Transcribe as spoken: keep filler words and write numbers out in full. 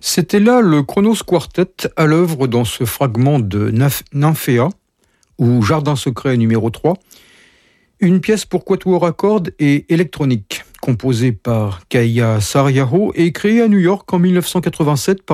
C'était là le Kronos Quartet à l'œuvre dans ce fragment de Nymph- Nymphéa, ou Jardin secret numéro trois, une pièce pour quatuor à cordes et électronique, composée par Kaija Saariaho et créée à New York en mille neuf cent quatre-vingt-sept par